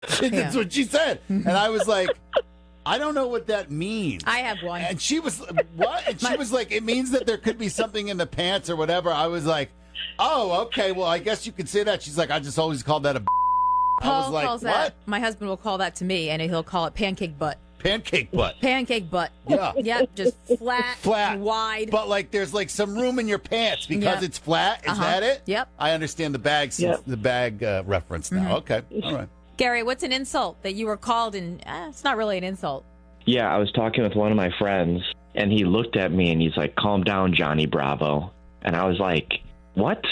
That's what she said. And I was like, I don't know what that means. I have one. And she was, what? And she was like, it means that there could be something in the pants or whatever. I was like, oh, okay. Well, I guess you could say that. She's like, I just always called that a Paul I was like, calls what? that. My husband will call that to me, and he'll call it pancake butt. Pancake butt. Pancake butt. Yeah. Yep, just flat, wide. But like there's like some room in your pants because it's flat. Is that it? Yep. I understand the bag reference now. Okay. All right. Gary, what's an insult that you were called and it's not really an insult? Yeah, I was talking with one of my friends, and he looked at me and he's like, calm down, Johnny Bravo. And I was like, what?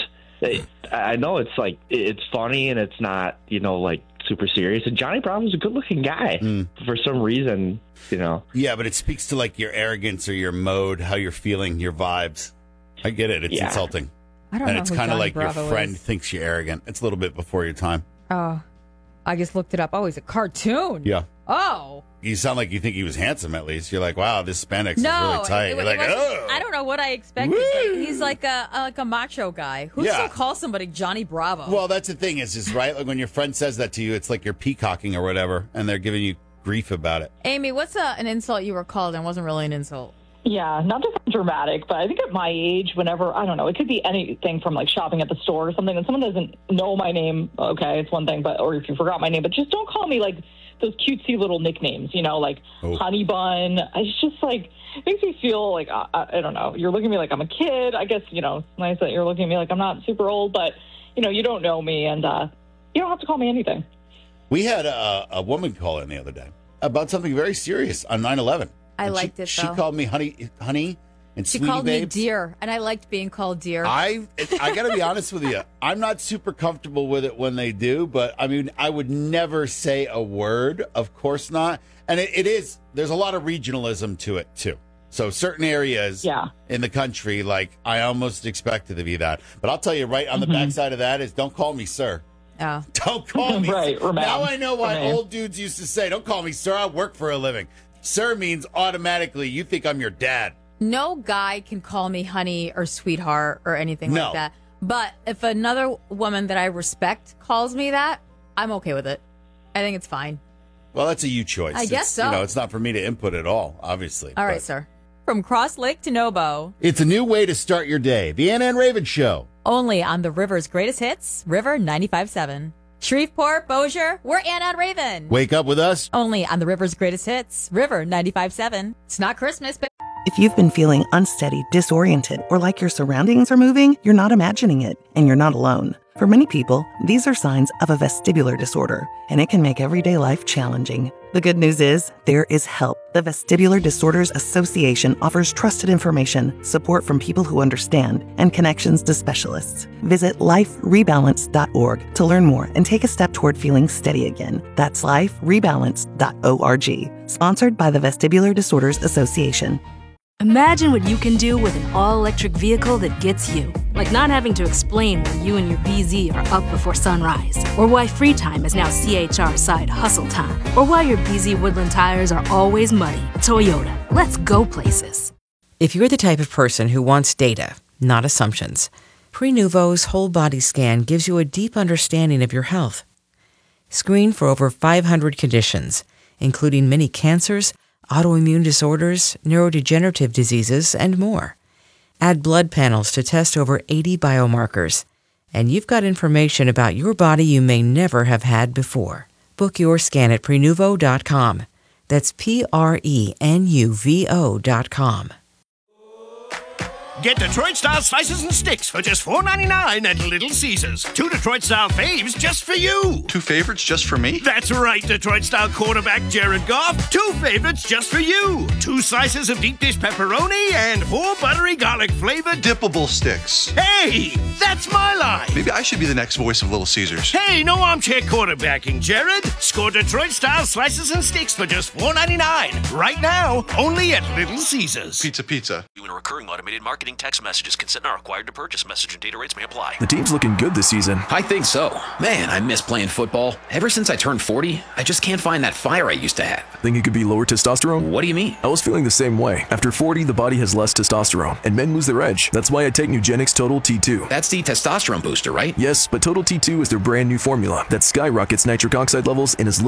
I know it's like, it's funny and it's not, like super serious. And Johnny Bravo's a good looking guy for some reason, Yeah, but it speaks to like your arrogance or your mode, how you're feeling, your vibes. I get it. It's insulting. I don't know. And it's kind of like Bravo your friend is. thinks you're arrogant. It's a little bit before your time. Oh, I just looked it up. Oh, he's a cartoon. Yeah. Oh. You sound like you think he was handsome, at least. You're like, wow, this spandex is really tight. You're like, oh. I don't know what I expected. But he's like a macho guy. Who still calls somebody Johnny Bravo? Well, that's the thing is right? Like when your friend says that to you, it's like you're peacocking or whatever, and they're giving you grief about it. Amy, what's an insult you were called and wasn't really an insult? Yeah, not to sound dramatic, but I think at my age, whenever, I don't know, it could be anything from like shopping at the store or something, and someone doesn't know my name, okay, it's one thing, or if you forgot my name, but just don't call me like those cutesy little nicknames, like Honey Bun. It's just like, it makes me feel like, I don't know, you're looking at me like I'm a kid. I guess, it's nice that you're looking at me like I'm not super old, but, you don't know me, and you don't have to call me anything. We had a woman call in the other day about something very serious on 9/11. I liked it, though. She called me honey, and she sweetie called babes. me dear, and I liked being called dear. I got to be honest with you. I'm not super comfortable with it when they do, but I mean, I would never say a word. Of course not. And it is, there's a lot of regionalism to it, too. So certain areas in the country, like, I almost expect it to be that. But I'll tell you right on the backside of that is don't call me sir. Oh. Don't call me. Right, now I know why old dudes used to say, don't call me sir. I work for a living. Sir means automatically you think I'm your dad. No guy can call me honey or sweetheart or anything like that. But if another woman that I respect calls me that, I'm okay with it. I think it's fine. Well, that's a you choice. I guess so. It's not for me to input at all, obviously. All right, sir. From Cross Lake to Nobo. It's a new way to start your day. The Ann and Raven Show. Only on the River's greatest hits, River 95.7. Shreveport, Bossier, we're Ann and Raven. Wake up with us. Only on the River's greatest hits, River 95.7. It's not Christmas, but... If you've been feeling unsteady, disoriented, or like your surroundings are moving, you're not imagining it, and you're not alone. For many people, these are signs of a vestibular disorder, and it can make everyday life challenging. The good news is, there is help. The Vestibular Disorders Association offers trusted information, support from people who understand, and connections to specialists. Visit liferebalance.org to learn more and take a step toward feeling steady again. That's liferebalance.org. Sponsored by the Vestibular Disorders Association. Imagine what you can do with an all-electric vehicle that gets you. Like not having to explain why you and your BZ are up before sunrise, or why free time is now CHR side hustle time, or why your BZ Woodland tires are always muddy. Toyota, let's go places. If you're the type of person who wants data, not assumptions, Prenuvo's whole body scan gives you a deep understanding of your health. Screen for over 500 conditions, including many cancers, autoimmune disorders, neurodegenerative diseases, and more. Add blood panels to test over 80 biomarkers, and you've got information about your body you may never have had before. Book your scan at Prenuvo.com. That's Prenuvo.com. Get Detroit-style slices and sticks for just $4.99 at Little Caesars. 2 Detroit-style faves just for you. 2 favorites just for me? That's right, Detroit-style quarterback Jared Goff. 2 favorites just for you. 2 slices of deep dish pepperoni and 4 buttery garlic-flavored dippable sticks. Hey, that's my line. Maybe I should be the next voice of Little Caesars. Hey, no armchair quarterbacking, Jared. Score Detroit-style slices and sticks for just $4.99. Right now, only at Little Caesars. Pizza. You in a recurring automated marketing ending text messages. Consent not required to purchase. Message and data rates may apply. The team's looking good this season. I think so. Man, I miss playing football. Ever since I turned 40, I just can't find that fire I used to have. Think it could be lower testosterone? What do you mean? I was feeling the same way. After 40, the body has less testosterone, and men lose their edge. That's why I take Nugenix Total T2. That's the testosterone booster, right? Yes, but Total T2 is their brand new formula that skyrockets nitric oxide levels in as little